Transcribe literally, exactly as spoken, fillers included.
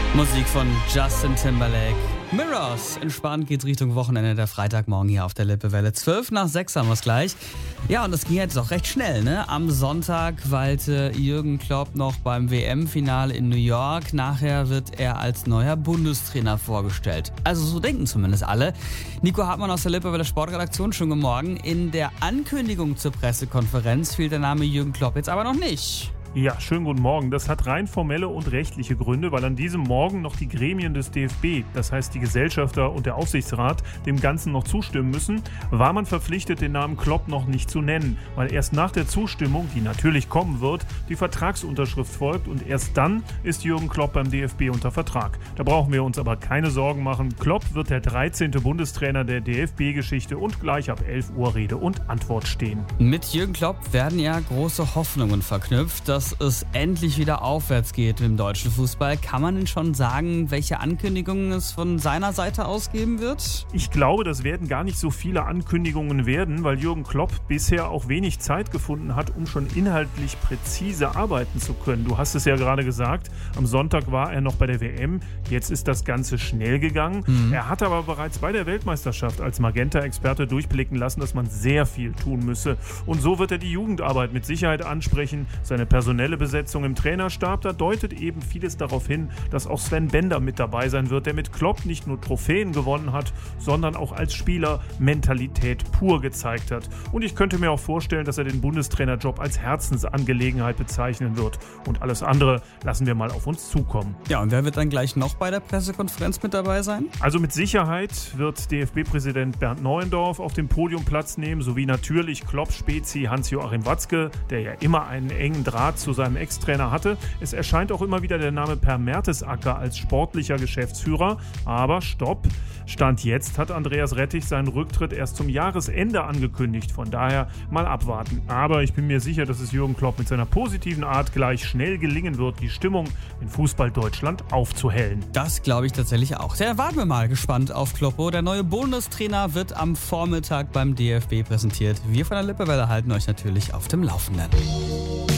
Musik von Justin Timberlake. Mirrors. Entspannt geht's Richtung Wochenende, der Freitagmorgen hier auf der Lippewelle. zwölf nach sechs haben wir's gleich. Ja, und das ging jetzt auch recht schnell, ne? Am Sonntag weilte Jürgen Klopp noch beim W M-Finale in New York. Nachher wird er als neuer Bundestrainer vorgestellt. Also so denken zumindest alle. Nico Hartmann aus der Lippewelle Sportredaktion, schönen guten Morgen. In der Ankündigung zur Pressekonferenz fiel der Name Jürgen Klopp jetzt aber noch nicht. Ja, schönen guten Morgen. Das hat rein formelle und rechtliche Gründe, weil an diesem Morgen noch die Gremien des D F B, das heißt die Gesellschafter und der Aufsichtsrat, dem Ganzen noch zustimmen müssen, war man verpflichtet, den Namen Klopp noch nicht zu nennen, weil erst nach der Zustimmung, die natürlich kommen wird, die Vertragsunterschrift folgt und erst dann ist Jürgen Klopp beim D F B unter Vertrag. Da brauchen wir uns aber keine Sorgen machen. Klopp wird der dreizehnte Bundestrainer der D F B-Geschichte und gleich ab elf Uhr Rede und Antwort stehen. Mit Jürgen Klopp werden ja große Hoffnungen verknüpft, dass es endlich wieder aufwärts geht im deutschen Fußball. Kann man denn schon sagen, welche Ankündigungen es von seiner Seite aus geben wird? Ich glaube, das werden gar nicht so viele Ankündigungen werden, weil Jürgen Klopp bisher auch wenig Zeit gefunden hat, um schon inhaltlich präzise arbeiten zu können. Du hast es ja gerade gesagt, am Sonntag war er noch bei der W M, jetzt ist das Ganze schnell gegangen. Mhm. Er hat aber bereits bei der Weltmeisterschaft als Magenta-Experte durchblicken lassen, dass man sehr viel tun müsse. Und so wird er die Jugendarbeit mit Sicherheit ansprechen, seine personelle Besetzung im Trainerstab, da deutet eben vieles darauf hin, dass auch Sven Bender mit dabei sein wird, der mit Klopp nicht nur Trophäen gewonnen hat, sondern auch als Spieler Mentalität pur gezeigt hat. Und ich könnte mir auch vorstellen, dass er den Bundestrainerjob als Herzensangelegenheit bezeichnen wird. Und alles andere lassen wir mal auf uns zukommen. Ja, und wer wird dann gleich noch bei der Pressekonferenz mit dabei sein? Also mit Sicherheit wird D F B-Präsident Bernd Neuendorf auf dem Podium Platz nehmen, sowie natürlich Klopp-Spezi Hans-Joachim Watzke, der ja immer einen engen Draht zu seinem Ex-Trainer hatte. Es erscheint auch immer wieder der Name Per Mertesacker als sportlicher Geschäftsführer. Aber stopp! Stand jetzt hat Andreas Rettich seinen Rücktritt erst zum Jahresende angekündigt. Von daher mal abwarten. Aber ich bin mir sicher, dass es Jürgen Klopp mit seiner positiven Art gleich schnell gelingen wird, die Stimmung in Fußball Deutschland aufzuhellen. Das glaube ich tatsächlich auch. Ja, warten wir mal gespannt auf Kloppo. Der neue Bundestrainer wird am Vormittag beim D F B präsentiert. Wir von der Lippewelle halten euch natürlich auf dem Laufenden.